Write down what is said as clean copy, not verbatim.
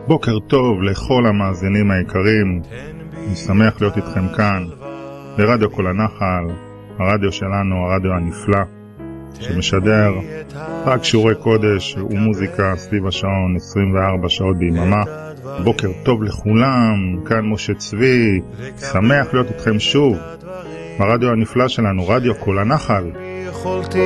בוקר טוב לכל המאזינים היקרים, אני שמח להיות איתכם כאן ברדיו כל הנחל, הרדיו שלנו, הרדיו הנפלא שמשדר רק שיעורי קודש ומוזיקה סביב השעון 24 שעות ביממה. בוקר טוב לכולם, כאן משה צבי, שמח להיות איתכם שוב ברדיו הנפלא שלנו, רדיו כל הנחל.